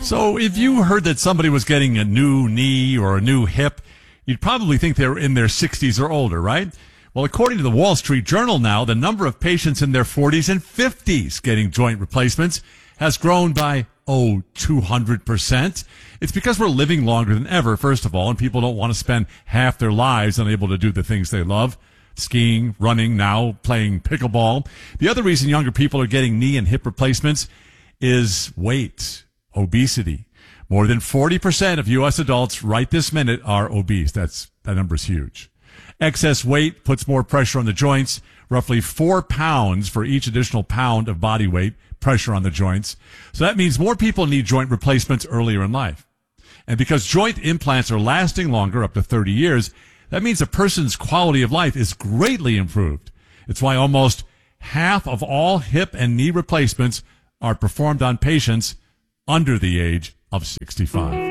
So if you heard that somebody was getting a new knee or a new hip, you'd probably think they were in their 60s or older, right? Well, according to the Wall Street Journal now, the number of patients in their 40s and 50s getting joint replacements has grown by, 200%. It's because we're living longer than ever, first of all, and people don't want to spend half their lives unable to do the things they love. Skiing, running, now playing pickleball. The other reason younger people are getting knee and hip replacements is weight, obesity. More than 40% of U.S. adults right this minute are obese. That number's huge. Excess weight puts more pressure on the joints, roughly 4 pounds for each additional pound of body weight, pressure on the joints. So that means more people need joint replacements earlier in life. And because joint implants are lasting longer, up to 30 years, that means a person's quality of life is greatly improved. It's why almost half of all hip and knee replacements are performed on patients under the age of 65.